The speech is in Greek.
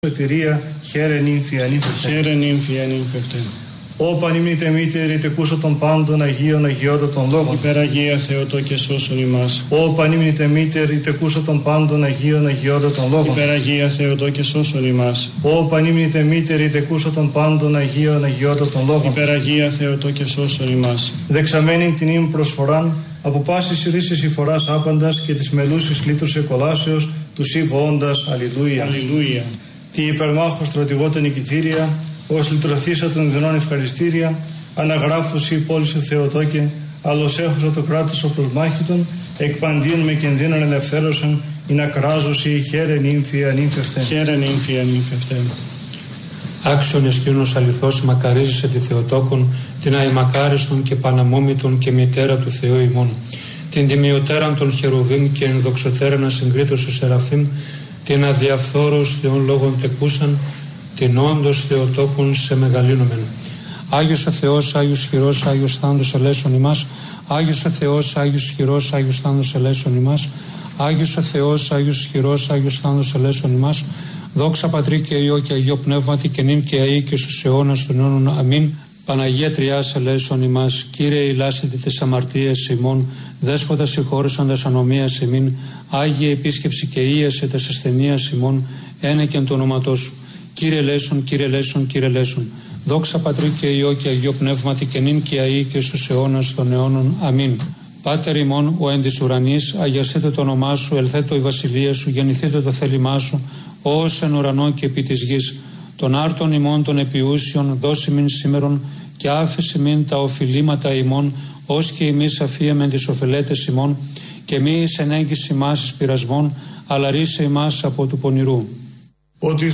σωτηρία, χαίρε νύμφη ανήφευτε. Χαίρε νύμφη ανήφευτε. Ω πανήμνητε μήτερη τεκούσα των πάντων Αγίων Αγιώτα των λόγων. Υπεραγία Θεοτό και σώσον ημάς. Ω πανήμνητε μήτερη τεκούσα των πάντων Αγίων Αγιώτα των λόγων. Υπεραγία Θεοτό και σώσον ημάς. Ω πανήμνητε μήτερη τεκούσα των πάντων Αγίων Αγιώτα των λόγων. Υπεραγία Θεοτό και σώσον ημάς. Δεξαμένην την ύμ προσφοράν από πάσης ρίσης υφοράς άπαντας και της μελούσης λύτρους εκολάσεως του σύβοοντας. Αλληλούια. Αλληλούια. Τη υπερμάχο στρατηγότα νικητήρια, ως λυτρωθήσα των δεινών ευχαριστήρια, αναγράφουσι πόλη σου Θεοτόκε, άλλος έχωσα το κράτος ο προσμάχητον, εκπαντίον με κινδύνων ελευθέρωσαν, ή να κράζουσι χαίρε νύμφη ανήφευτε. Χαίρε νύμφη ανήφευτε. Άξιον εστίονος αληθώς μακαρίζεσαι τη Θεοτόκον, την αημακάριστον και παναμόμητον και μητέρα του Θεού ημών, την τιμιωτέραν των χερουβίμ και ενδοξωτέραν ασυγκρίτως του Σεραφείμ, την αδιαφθόρους Θεών λόγων τεκούσαν, την όντως Θεοτόκον σε μεγαλύνομεν. Άγιος ο Θεός, Άγιος χειρός, Άγιος θάνατος ελέησον ημάς. Άγιος ο Θεός, Άγιος χειρός, Άγιος θάνατος ελέησον ημάς. Άγιος ο Θεός, Άγιος χειρός, Άγιος θάνατος ελέησον ημάς. Δόξα Πατρί και Υιό και Αγίο Πνεύματι και νυν και αεί και στους αιώνας των αιώνων. Αμήν. Παναγία Τριάς ελέησον ημάς. Κύριε ηλάσετε τις αμαρτίες ημών. Δέσποτα συγχώρησαντας ανομίας ημίν. Άγιε επίσκεψη και ίεσε τας ασθενείας ημών. Ένεκεν το όνοματό σου. Κύριε ελέησον, Κύριε ελέησον, Κύριε ελέησον. Δόξα Πατρί και Υιό και Αγίο Πνεύματι και νυν και αεί και στους αιώνας των αιώνων. Αμήν. Πάτερ ημών ο εν της ουρανής, αγιασθήτω το όνομά σου, ελθέτω η βασιλεία σου, γεννηθήτω το θέλημά σου, ως εν ουρανό και επί της γης. Των άρτων ημών των επιούσιων δώσει μην σήμερον και άφεση μην τα οφειλήματα ημών, ως και εμείς αφίεμεν τις οφελέτες ημών, και μη εις ενέγγιση ημάς εις πειρασμών, αλλά ρίσε ημάς από του πονηρού.